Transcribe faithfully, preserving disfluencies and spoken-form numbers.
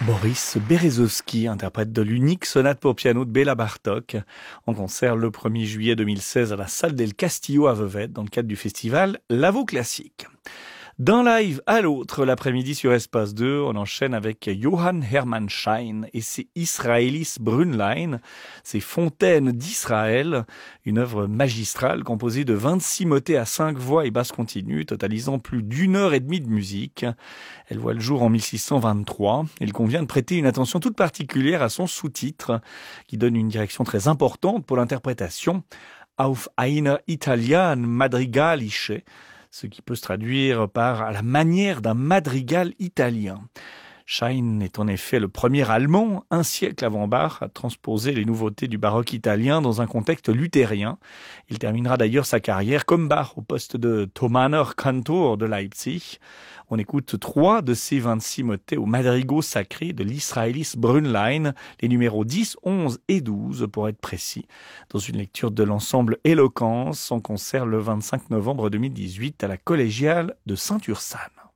Boris Berezovsky interprète de l'unique sonate pour piano de Béla Bartók en concert le premier juillet deux mille seize à la salle del Castillo à Vevey dans le cadre du festival Lavo Classique. D'un live à l'autre, l'après-midi sur Espace deux, on enchaîne avec Johann Hermann Schein et ses Israelis Brünnlein, ses Fontaines d'Israël, une œuvre magistrale composée de vingt-six motets à cinq voix et basses continues, totalisant plus d'une heure et demie de musique. Elle voit le jour en mille six cent vingt-trois. Il convient de prêter une attention toute particulière à son sous-titre, qui donne une direction très importante pour l'interprétation. Auf einer Italian Madrigalische, ce qui peut se traduire par « à la manière d'un madrigal italien ». Schein est en effet le premier Allemand, un siècle avant Bach, à transposer les nouveautés du baroque italien dans un contexte luthérien. Il terminera d'ailleurs sa carrière comme Bach au poste de Thomaner Kantor de Leipzig. On écoute trois de ces vingt-six motets aux madrigaux sacrés de l'Israelis Brünnlein, les numéros dix, onze et douze pour être précis, dans une lecture de l'ensemble Éloquence en concert le vingt-cinq novembre deux mille dix-huit à la collégiale de Saint-Ursanne.